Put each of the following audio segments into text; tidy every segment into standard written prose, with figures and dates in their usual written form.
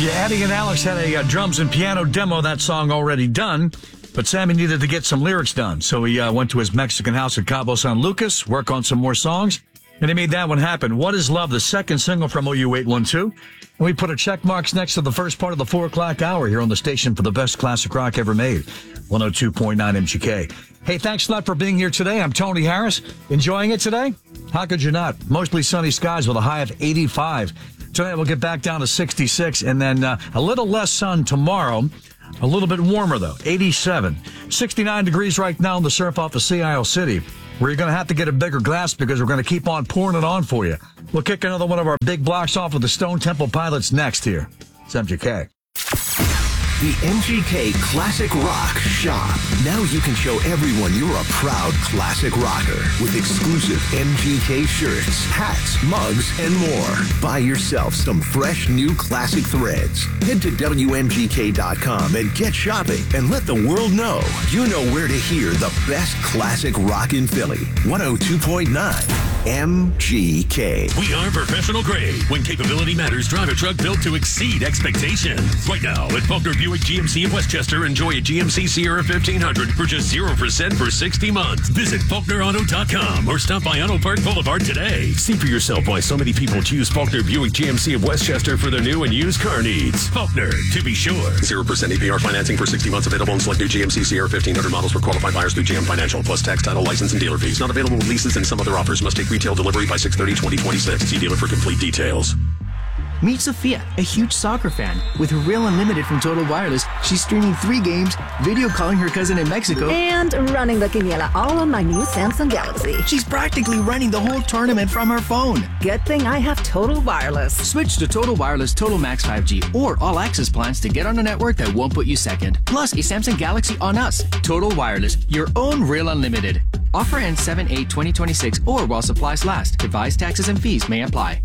Yeah, Eddie and Alex had a drums and piano demo of that song already done, but Sammy needed to get some lyrics done. So he went to his Mexican house in Cabo San Lucas, work on some more songs, and he made that one happen. What is Love, the second single from OU812. And we put a check marks next to the first part of the 4 o'clock hour here on the station for the best classic rock ever made, 102.9 MGK. Hey, thanks a lot for being here today. I'm Tony Harris. Enjoying it today? How could you not? Mostly sunny skies with a high of 85. Tonight we'll get back down to 66, and then a little less sun tomorrow. A little bit warmer, though, 87. 69 degrees right now on the surf off of Sea Isle City, where you're going to have to get a bigger glass because we're going to keep on pouring it on for you. We'll kick another one of our big blocks off with the Stone Temple Pilots next here. It's MGK. The MGK Classic Rock Shop. Now you can show everyone you're a proud classic rocker with exclusive MGK shirts, hats, mugs, and more. Buy yourself some fresh new classic threads. Head to WMGK.com and get shopping and let the world know you know where to hear the best classic rock in Philly. 102.9 MGK. We are professional grade. When capability matters, drive a truck built to exceed expectations. Right now at Faulkner Buick GMC in Westchester, enjoy a GMC Sierra 1500 for just 0% for 60 months. Visit FaulknerAuto.com or stop by Auto Park Boulevard today. See for yourself why so many people choose Faulkner Buick GMC of Westchester for their new and used car needs. Faulkner, to be sure. 0% APR financing for 60 months available on select new GMC Sierra 1500 models for qualified buyers through GM Financial, plus tax, title, license, and dealer fees. Not available with leases and some other offers. Must take retail delivery by 6/30/2026. See dealer for complete details. Meet Sophia, a huge soccer fan. With her Real Unlimited from Total Wireless, she's streaming 3 games, video calling her cousin in Mexico, and running the quiniela all on my new Samsung Galaxy. She's practically running the whole tournament from her phone. Good thing I have Total Wireless. Switch to Total Wireless Total Max 5G or All Access plans to get on a network that won't put you second. Plus, a Samsung Galaxy on us. Total Wireless, your own Real Unlimited. Offer ends 7/8/2026 or while supplies last. Device taxes and fees may apply.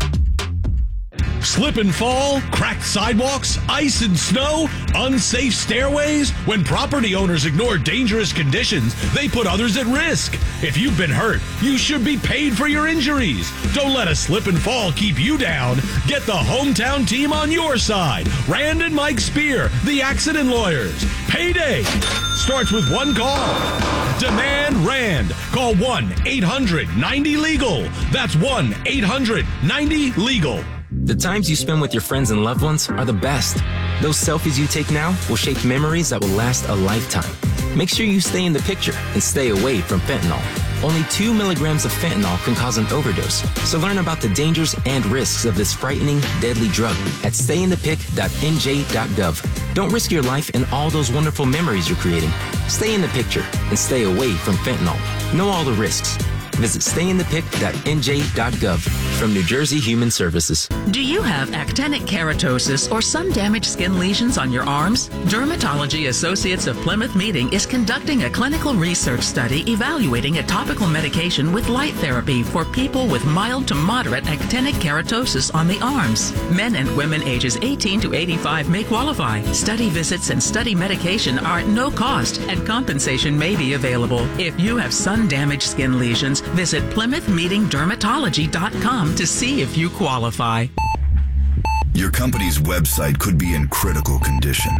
Slip and fall, cracked sidewalks, ice and snow, unsafe stairways. When property owners ignore dangerous conditions, they put others at risk. If you've been hurt, you should be paid for your injuries. Don't let a slip and fall keep you down. Get the hometown team on your side. Rand and Mike Spear, the accident lawyers. Payday starts with one call. Demand Rand. Call 1-800-90-LEGAL. That's 1-800-90-LEGAL. The times you spend with your friends and loved ones are the best. Those selfies you take now will shape memories that will last a lifetime. Make sure you stay in the picture and stay away from fentanyl. Only 2 milligrams of fentanyl can cause an overdose. So learn about the dangers and risks of this frightening, deadly drug at stayinthepik.nj.gov. Don't risk your life and all those wonderful memories you're creating. Stay in the picture and stay away from fentanyl. Know all the risks. Visit stayinthepik.nj.gov from New Jersey Human Services. Do you have actinic keratosis or sun damaged skin lesions on your arms? Dermatology Associates of Plymouth Meeting is conducting a clinical research study evaluating a topical medication with light therapy for people with mild to moderate actinic keratosis on the arms. Men and women ages 18 to 85 may qualify. Study visits and study medication are at no cost, and compensation may be available. If you have sun damaged skin lesions, visit PlymouthMeetingDermatology.com to see if you qualify. Your company's website could be in critical condition.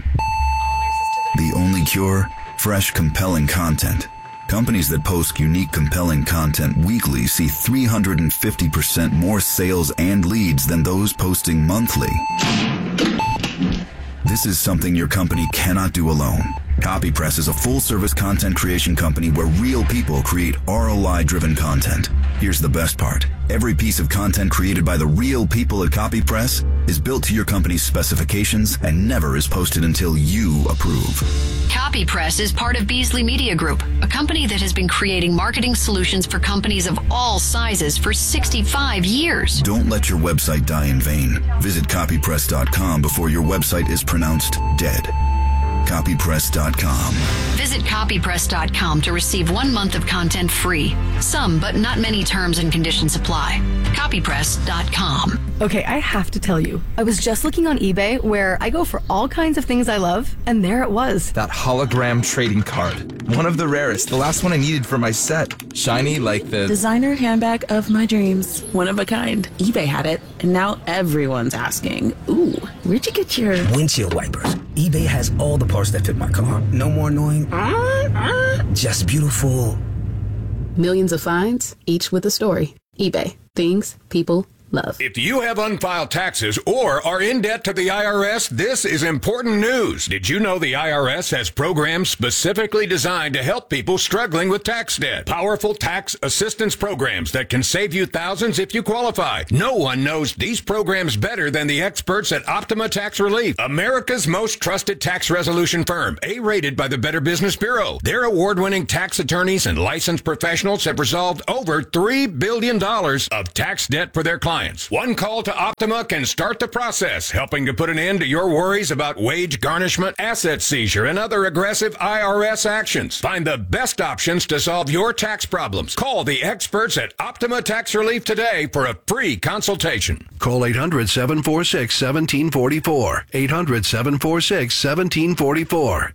The only cure? Fresh, compelling content. Companies that post unique, compelling content weekly see 350% more sales and leads than those posting monthly. This is something your company cannot do alone. CopyPress is a full-service content creation company where real people create ROI-driven content. Here's the best part. Every piece of content created by the real people at CopyPress is built to your company's specifications and never is posted until you approve. CopyPress is part of Beasley Media Group, a company that has been creating marketing solutions for companies of all sizes for 65 years. Don't let your website die in vain. Visit copypress.com before your website is pronounced dead. Copypress.com. Visit copypress.com to receive 1 month of content free. Some, but not many terms and conditions apply. Copypress.com. Okay, I have to tell you, I was just looking on eBay where I go for all kinds of things I love, and there it was. That hologram trading card. One of the rarest. The last one I needed for my set. Shiny like the designer handbag of my dreams. One of a kind. eBay had it, and now everyone's asking, ooh, where'd you get your windshield wipers? eBay has all the parts that fit my car. No more annoying. Just beautiful. Millions of finds, each with a story. eBay. Things people love. If you have unfiled taxes or are in debt to the IRS, this is important news. Did you know the IRS has programs specifically designed to help people struggling with tax debt? Powerful tax assistance programs that can save you thousands if you qualify. No one knows these programs better than the experts at Optima Tax Relief, America's most trusted tax resolution firm, A-rated by the Better Business Bureau. Their award-winning tax attorneys and licensed professionals have resolved over $3 billion of tax debt for their clients. One call to Optima can start the process, helping to put an end to your worries about wage garnishment, asset seizure, and other aggressive IRS actions. Find the best options to solve your tax problems. Call the experts at Optima Tax Relief today for a free consultation. Call 800-746-1744. 800-746-1744.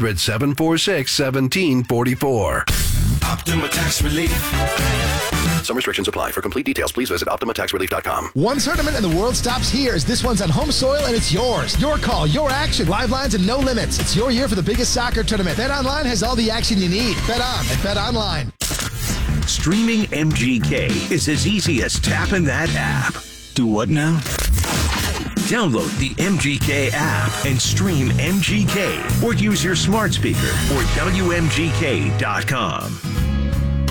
800-746-1744. Optima Tax Relief. Some restrictions apply. For complete details, please visit OptimaTaxRelief.com. One tournament and the world stops here as this one's on home soil and it's yours. Your call, your action, live lines and no limits. It's your year for the biggest soccer tournament. BetOnline has all the action you need. Bet on at BetOnline. Streaming MGK is as easy as tapping that app. Do what now? Download the MGK app and stream MGK or use your smart speaker or WMGK.com.